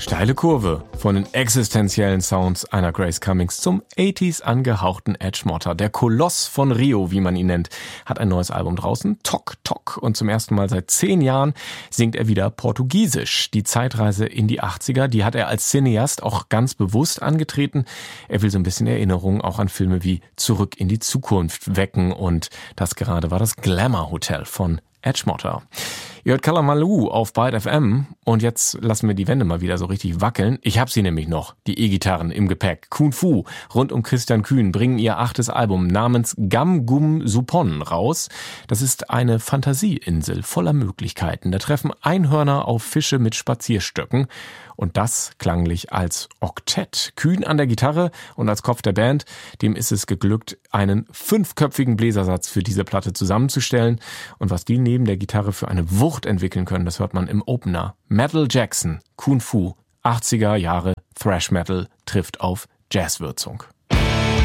Steile Kurve von den existenziellen Sounds einer Grace Cummings zum 80s angehauchten Edge Motter. Der Koloss von Rio, wie man ihn nennt, hat ein neues Album draußen, Tok Tok. Und zum ersten Mal seit 10 Jahren singt er wieder Portugiesisch. Die Zeitreise in die 80er, die hat er als Cineast auch ganz bewusst angetreten. Er will so ein bisschen Erinnerungen auch an Filme wie Zurück in die Zukunft wecken. Und das gerade war das Glamour Hotel von Edge Motter. Ihr hört Kalamaloo auf Byte FM und jetzt lassen wir die Wände mal wieder so richtig wackeln. Ich hab sie nämlich noch, die E-Gitarren im Gepäck. Kung Fu rund um Christian Kühn bringen ihr 8. Album namens Gam Gum Supon raus. Das ist eine Fantasieinsel voller Möglichkeiten. Da treffen Einhörner auf Fische mit Spazierstöcken und das klanglich als Oktett. Kühn an der Gitarre und als Kopf der Band, dem ist es geglückt, einen 5-köpfigen Bläsersatz für diese Platte zusammenzustellen. Und was die neben der Gitarre für eine Wucht entwickeln können, das hört man im Opener. Metal Jackson, Kung Fu, 80er Jahre Thrash Metal trifft auf Jazzwürzung.